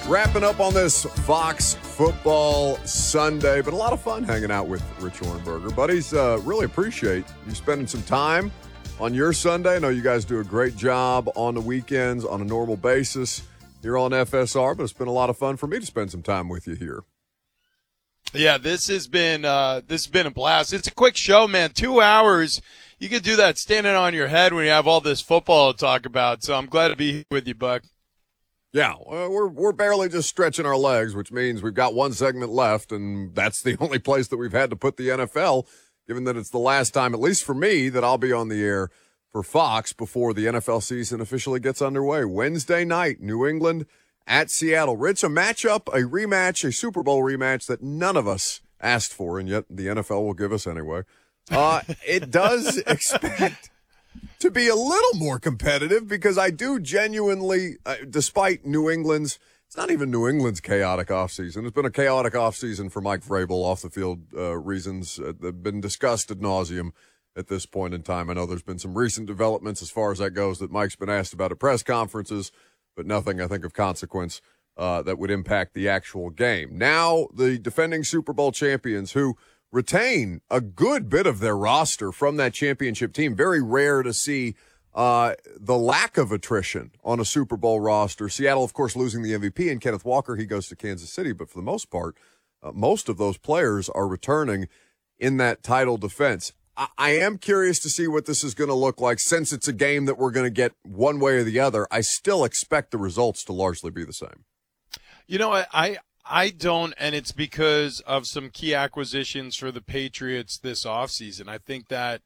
Wrapping up on this Fox Football Sunday, but a lot of fun hanging out with Rich Ohrnberger. Buddies, really appreciate you spending some time on your Sunday. I know you guys do a great job on the weekends on a normal basis here on FSR, but it's been a lot of fun for me to spend some time with you here. Yeah, this has been a blast. It's a quick show, man. 2 hours. You could do that standing on your head when you have all this football to talk about. So I'm glad to be here with you, Buck. Yeah, we're barely just stretching our legs, which means we've got one segment left, and that's the only place that we've had to put the NFL, given that it's the last time, at least for me, that I'll be on the air for Fox before the NFL season officially gets underway. Wednesday night, New England at Seattle. Rich, a matchup, a rematch, a Super Bowl rematch that none of us asked for, and yet the NFL will give us anyway. It does expect to be a little more competitive because I do genuinely, despite New England's, it's not even New England's chaotic offseason. It's been a chaotic offseason for Mike Vrabel off the field reasons that have been discussed ad nauseum at this point in time. I know there's been some recent developments as far as that goes that Mike's been asked about at press conferences, but nothing, I think, of consequence that would impact the actual game. Now, the defending Super Bowl champions who retain a good bit of their roster from that championship team. Very rare to see the lack of attrition on a Super Bowl roster. Seattle, of course, losing the MVP, and Kenneth Walker, he goes to Kansas City. But for the most part, most of those players are returning in that title defense. I am curious to see what this is going to look like. Since it's a game that we're going to get one way or the other, I still expect the results to largely be the same. You know, I don't, and it's because of some key acquisitions for the Patriots this offseason. I think that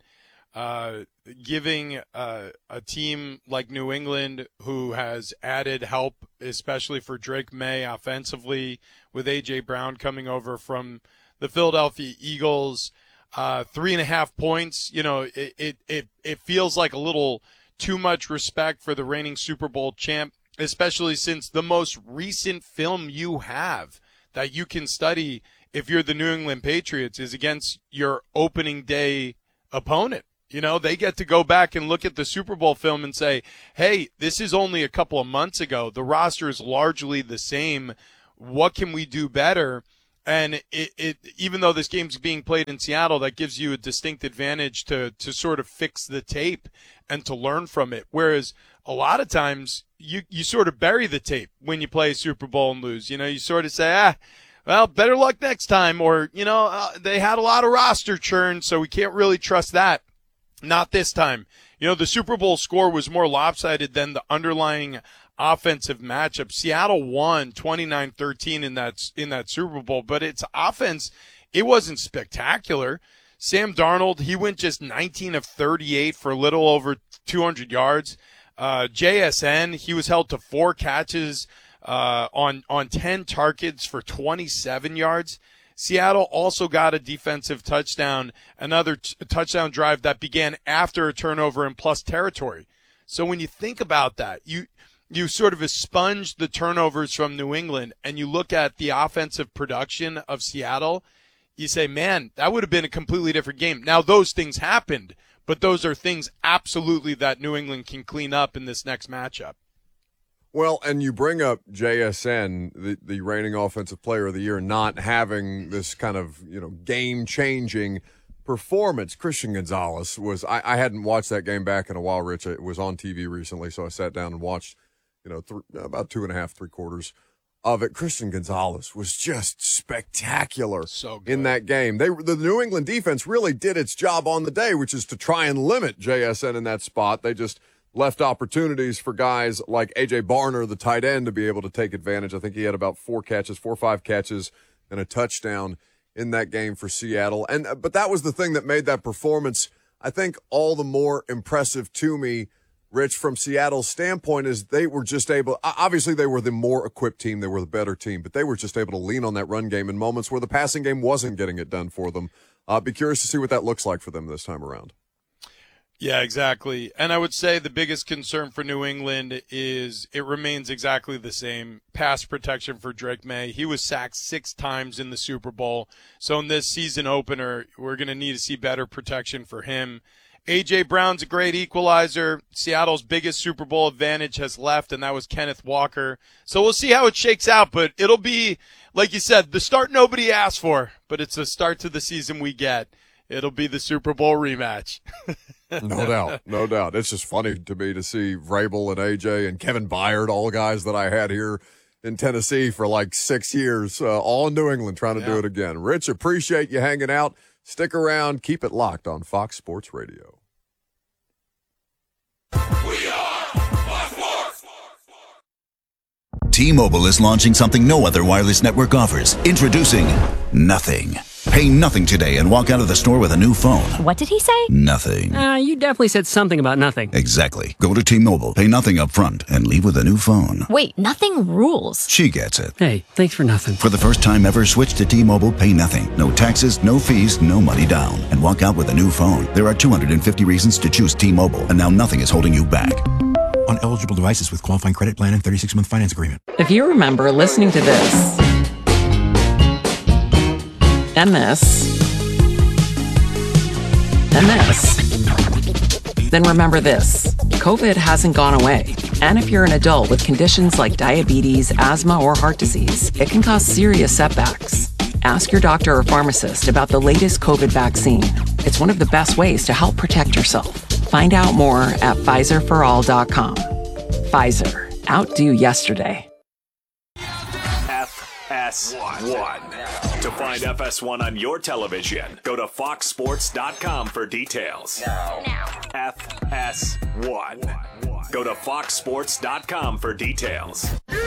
giving a team like New England, who has added help, especially for Drake May offensively, with A.J. Brown coming over from the Philadelphia Eagles, 3.5 points, you know, it feels like a little too much respect for the reigning Super Bowl champ, especially since the most recent film you have that you can study if you're the New England Patriots is against your opening day opponent. You know, they get to go back and look at the Super Bowl film and say, hey, this is only a couple of months ago. The roster is largely the same. What can we do better? And even though this game's being played in Seattle, that gives you a distinct advantage to sort of fix the tape and to learn from it. Whereas a lot of times you sort of bury the tape when you play a Super Bowl and lose. You know, you sort of say, well, better luck next time. Or, you know, they had a lot of roster churn, so we can't really trust that. Not this time. You know, the Super Bowl score was more lopsided than the underlying offensive matchup. Seattle won 29-13 in that Super Bowl, but its offense, it wasn't spectacular. Sam Darnold, he went just 19 of 38 for a little over 200 yards. JSN, he was held to 4 catches on 10 targets for 27 yards. Seattle also got a defensive touchdown, another touchdown drive that began after a turnover in plus territory. So when you think about that, you sort of expunge the turnovers from New England and you look at the offensive production of Seattle, you say, man, that would have been a completely different game. Now, those things happened, but those are things absolutely that New England can clean up in this next matchup. Well, and you bring up JSN, the reigning offensive player of the year, not having this kind of, you know, game-changing performance. Christian Gonzalez was, I hadn't watched that game back in a while, Rich. It was on TV recently, so I sat down and watched, you know, about 2.5, 3/4 of it. Christian Gonzalez was just spectacular in that game. The New England defense really did its job on the day, which is to try and limit JSN in that spot. They just left opportunities for guys like A.J. Barner, the tight end, to be able to take advantage. I think he had about 4 or 5 catches and a touchdown in that game for Seattle. But that was the thing that made that performance, I think, all the more impressive to me, Rich, from Seattle's standpoint, is they were just able, obviously they were the more equipped team, they were the better team, but they were just able to lean on that run game in moments where the passing game wasn't getting it done for them. Be curious to see what that looks like for them this time around. Yeah, exactly. And I would say the biggest concern for New England is it remains exactly the same. Pass protection for Drake May. He was sacked 6 times in the Super Bowl. So in this season opener, we're going to need to see better protection for him. A.J. Brown's a great equalizer. Seattle's biggest Super Bowl advantage has left, and that was Kenneth Walker. So we'll see how it shakes out, but it'll be, like you said, the start nobody asked for, but it's the start to the season we get. It'll be the Super Bowl rematch. No doubt. No doubt. It's just funny to me to see Vrabel and AJ and Kevin Byard, all guys that I had here in Tennessee for like 6 years, all in New England trying to do it again. Rich, appreciate you hanging out. Stick around. Keep it locked on Fox Sports Radio. We are Fox Sports. T-Mobile is launching something no other wireless network offers. Introducing Nothing. Pay nothing today and walk out of the store with a new phone. What did he say? Nothing. You definitely said something about nothing. Exactly. Go to T-Mobile, pay nothing up front, and leave with a new phone. Wait, nothing rules. She gets it. Hey, thanks for nothing. For the first time ever, switch to T-Mobile, pay nothing. No taxes, no fees, no money down. And walk out with a new phone. There are 250 reasons to choose T-Mobile, and now nothing is holding you back. On eligible devices with qualifying credit plan and 36-month finance agreement. If you remember listening to this, and this, and this, then remember this. COVID hasn't gone away. And if you're an adult with conditions like diabetes, asthma, or heart disease, it can cause serious setbacks. Ask your doctor or pharmacist about the latest COVID vaccine. It's one of the best ways to help protect yourself. Find out more at PfizerForAll.com. Pfizer. Outdo yesterday. FS1. To find FS1 on your television, go to foxsports.com for details. Now. FS1. Go to foxsports.com for details.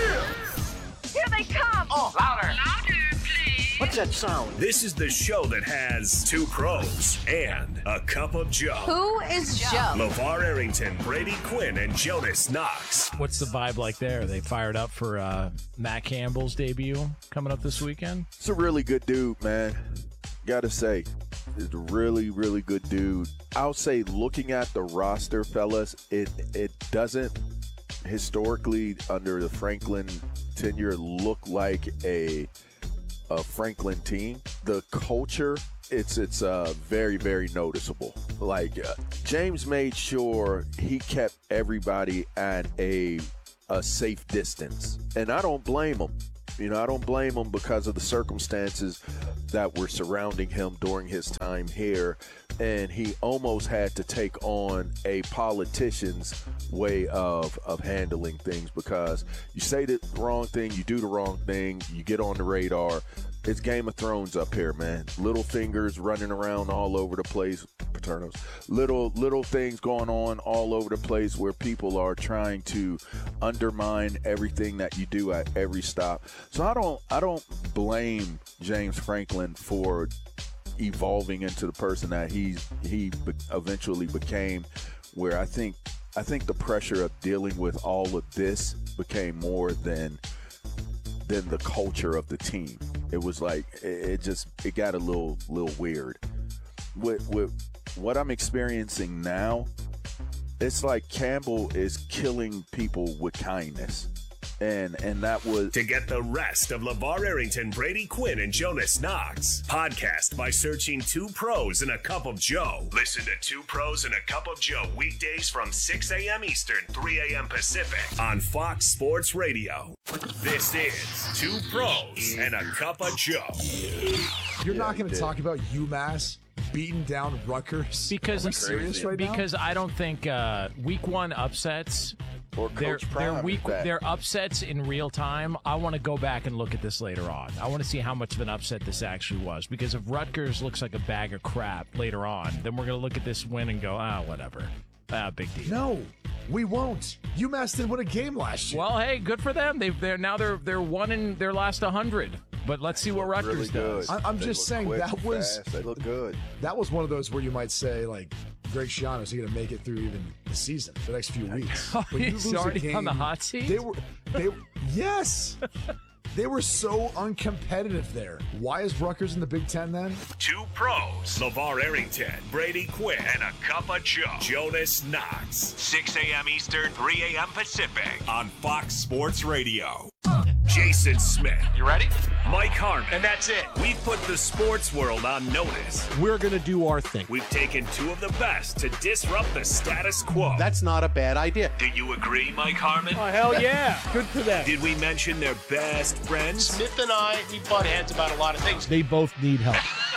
Here they come! Oh, louder! Louder, please! What's that sound? This is the show that has two pros and a cup of Joe. Who is Joe? LeVar Arrington, Brady Quinn, and Jonas Knox. What's the vibe like there? Are they fired up for Matt Campbell's debut coming up this weekend? It's a really good dude, man. Gotta say, it's a really, really good dude. I'll say, looking at the roster, fellas, it doesn't historically under the Franklin tenure look like a Franklin team. The culture, it's very, very noticeable. Like James made sure he kept everybody at a safe distance, and I don't blame him. I don't blame him because of the circumstances that were surrounding him during his time here, and he almost had to take on a politician's way of handling things, because you say the wrong thing, you do the wrong thing, you get on the radar. It's Game of Thrones up here, man. Little fingers running around all over the place. Paternos. Little things going on all over the place where people are trying to undermine everything that you do at every stop. So I don't blame James Franklin for evolving into the person that he eventually became, where I think the pressure of dealing with all of this became more than the culture of the team. It was like it got a little weird. With what I'm experiencing now, it's like Campbell is killing people with kindness. And that was... To get the rest of LeVar Arrington, Brady Quinn, and Jonas Knox. Podcast by searching Two Pros and a Cup of Joe. Listen to Two Pros and a Cup of Joe weekdays from 6 a.m. Eastern, 3 a.m. Pacific on Fox Sports Radio. This is Two Pros and a Cup of Joe. You're not going to talk about UMass beating down Rutgers? Because I'm serious right now? Because I don't think week one upsets... Or They're upsets in real time. I want to go back and look at this later on. I want to see how much of an upset this actually was. Because if Rutgers looks like a bag of crap later on, then we're going to look at this win and go, whatever. Big deal. No, we won't. UMass didn't win a game last year. Well, hey, good for them. They're one in their last 100. But let's see what Rutgers does. I'm just saying they look good. That was one of those where you might say, like, Greg Schiano is going to make it through even the season, the next few weeks. He's already on the hot seat? Yes. They were so uncompetitive there. Why is Rutgers in the Big Ten then? Two Pros, LeVar Arrington, Brady Quinn, and a Cup of Joe. Jonas Knox. 6 a.m. Eastern, 3 a.m. Pacific on Fox Sports Radio. Jason Smith. You ready? Mike Harmon. And that's it. We've put the sports world on notice. We're going to do our thing. We've taken two of the best to disrupt the status quo. That's not a bad idea. Do you agree, Mike Harmon? Oh, hell yeah. Good for them. Did we mention their best friends? Smith and I, we butt heads about a lot of things. They both need help.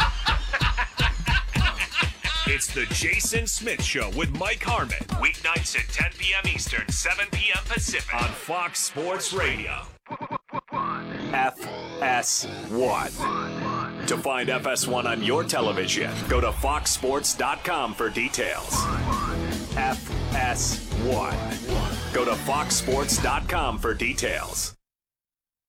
It's the Jason Smith Show with Mike Harmon. Weeknights at 10 p.m. Eastern, 7 p.m. Pacific on Fox Sports Radio. FS1. To find FS1 on your television, go to foxsports.com for details. FS1. Go to foxsports.com for details.